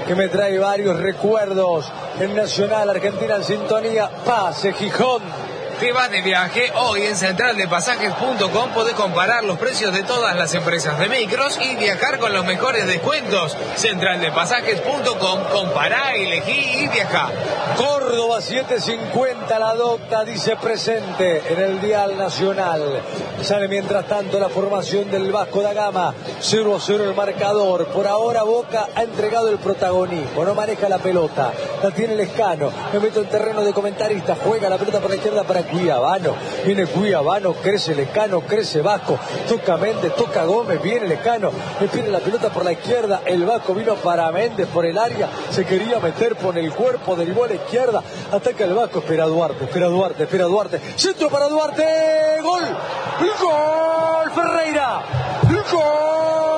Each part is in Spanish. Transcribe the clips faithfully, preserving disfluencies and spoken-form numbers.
que me trae varios recuerdos. En Nacional, Argentina en sintonía, Pase Gijón. Te vas de viaje, hoy en central de pasajes punto com podés comparar los precios de todas las empresas de micros y viajar con los mejores descuentos. central de pasajes punto com, compará, elegí y viajá. Córdoba siete cincuenta, la docta dice presente en el dial nacional. Sale mientras tanto la formación del Vasco da Gama, cero a cero el marcador. Por ahora Boca ha entregado el protagonismo, no maneja la pelota, la tiene Lescano. Me meto en terreno de comentarista, juega la pelota por la izquierda para Cuiabano, viene Cuiabano, crece Lescano, crece Vasco, toca Méndez, toca Gómez, viene Lescano, le pide la pelota por la izquierda, el Vasco vino para Méndez por el área, se quería meter por el cuerpo, derivó a la izquierda, ataca el Vasco, espera Duarte, espera Duarte, espera Duarte, centro para Duarte, gol, gol, Ferreira, gol.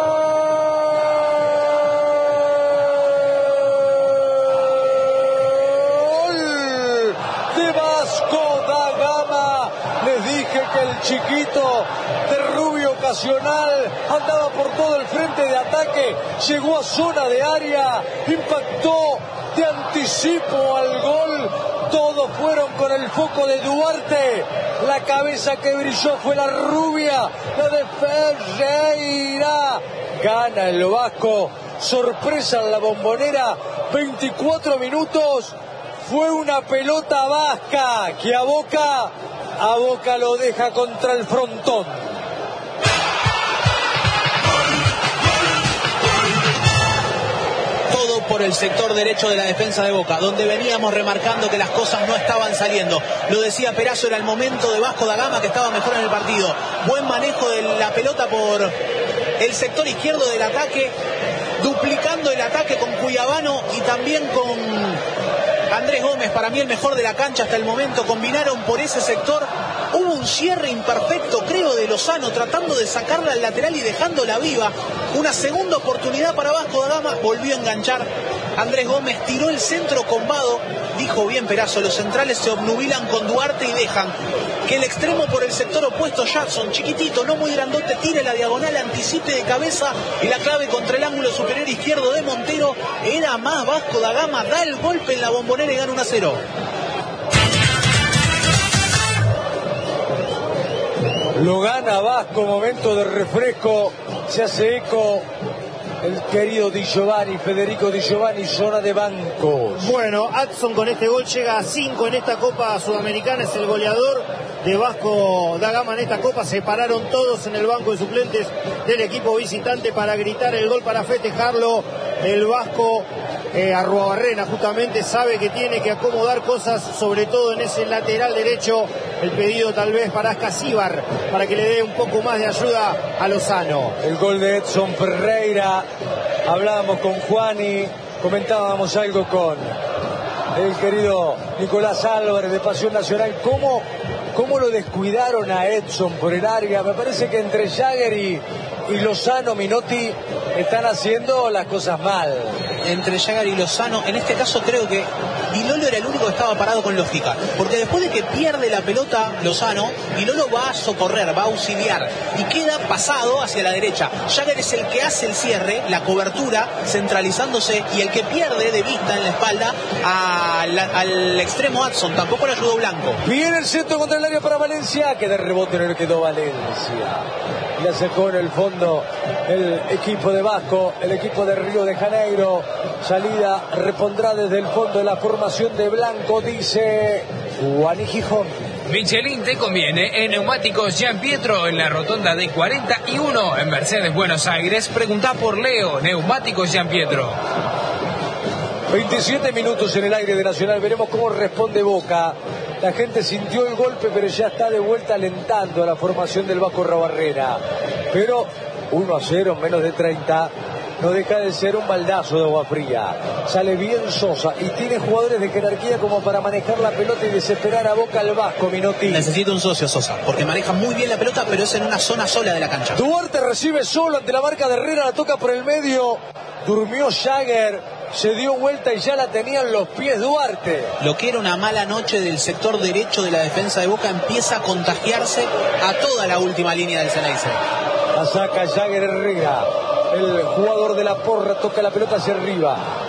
Les dije que el chiquito de rubio ocasional andaba por todo el frente de ataque, llegó a zona de área, impactó de anticipo al gol, todos fueron con el foco de Duarte, la cabeza que brilló fue la rubia, la de Ferreira, gana el Vasco, sorpresa en la Bombonera, veinticuatro minutos, fue una pelota vasca que a Boca A Boca lo deja contra el frontón. Todo por el sector derecho de la defensa de Boca, donde veníamos remarcando que las cosas no estaban saliendo. Lo decía Perazo, era el momento de Vasco da Gama, que estaba mejor en el partido. Buen manejo de la pelota por el sector izquierdo del ataque, duplicando el ataque con Cuiabano y también con Andrés Gómez, para mí el mejor de la cancha hasta el momento. Combinaron por ese sector, hubo un cierre imperfecto, creo, de Lozano, tratando de sacarla al lateral y dejándola viva. Una segunda oportunidad para Vasco da Gama, volvió a enganchar Andrés Gómez, tiró el centro combado, dijo bien Perazo, los centrales se obnubilan con Duarte y dejan que el extremo por el sector opuesto, Jackson, chiquitito, no muy grandote, tire la diagonal, anticipe de cabeza y la clave contra el ángulo superior izquierdo de Montero. Era más Vasco da Gama, da el golpe en la Bombonera y gana uno a cero. Lo gana Vasco, momento de refresco, se hace eco el querido Di Giovanni, Federico Di Giovanni, zona de bancos. Bueno, Adson con este gol llega a cinco en esta Copa Sudamericana, es el goleador de Vasco da Gama en esta Copa. Se pararon todos en el banco de suplentes del equipo visitante para gritar el gol, para festejarlo. El Vasco eh, Arruabarrena justamente sabe que tiene que acomodar cosas, sobre todo en ese lateral derecho. El pedido tal vez para Ascasíbar, para que le dé un poco más de ayuda a Lozano. El gol de Edson Ferreira, hablábamos con Juani, comentábamos algo con el querido Nicolás Álvarez de Pasión Nacional. ¿Cómo, cómo lo descuidaron a Edson por el área? Me parece que entre Jagger y, y Lozano, Minotti están haciendo las cosas mal. Entre Jagger y Lozano, en este caso creo que Di Lolo era el único que estaba parado con lógica, porque después de que pierde la pelota Lozano, Di Lolo va a socorrer, va a auxiliar y queda pasado hacia la derecha. Jagger es el que hace el cierre, la cobertura, centralizándose, y el que pierde de vista en la espalda a la, al extremo Adson. Tampoco le ayudó Blanco. Viene el centro contra el área para Valencia, que de rebote no le quedó Valencia. La sacó en el fondo el equipo de Vasco, el equipo de Río de Janeiro. Salida repondrá desde el fondo de la formación de Blanco, dice Juani Gijón. Michelin te conviene en Neumáticos Gian Pietro, en la rotonda de cuarenta y uno en Mercedes, Buenos Aires. Preguntá por Leo, Neumáticos Gian Pietro. veintisiete minutos en el aire de Nacional, veremos cómo responde Boca. La gente sintió el golpe, pero ya está de vuelta alentando a la formación del Vasco Arruabarrena. Pero uno a cero, menos de treinta, no deja de ser un baldazo de agua fría. Sale bien Sosa y tiene jugadores de jerarquía como para manejar la pelota y desesperar a Boca al Vasco, Minotti. Necesita un socio Sosa, porque maneja muy bien la pelota, pero es en una zona sola de la cancha. Duarte recibe solo ante la marca de Herrera, la toca por el medio. Durmió Jagger, se dio vuelta y ya la tenía en los pies Duarte. Lo que era una mala noche del sector derecho de la defensa de Boca empieza a contagiarse a toda la última línea del Ceneice. La saca Jagger Herrera. El jugador de la Porra toca la pelota hacia arriba.